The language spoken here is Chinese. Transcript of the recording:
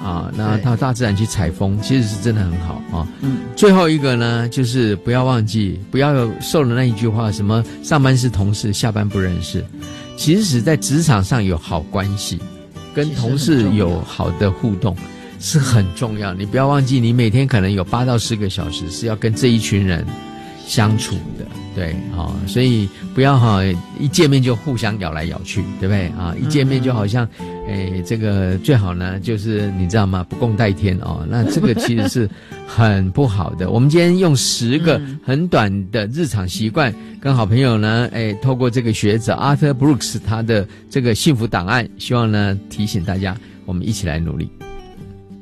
啊，那到大自然去采风，其实是真的很好啊。最后一个呢，就是不要忘记，不要受了那一句话，什么上班是同事，下班不认识。其实在职场上有好关系，跟同事有好的互动是很重要。你不要忘记，你每天可能有8到10个小时是要跟这一群人相处的。对，所以不要一见面就互相咬来咬去，对不对啊？一见面就好像，这个最好呢，就是你知道吗？不共戴天哦，那这个其实是很不好的。我们今天用10个很短的日常习惯，跟好朋友呢，透过这个学者 Arthur Brooks 他的这个幸福档案，希望呢提醒大家，我们一起来努力。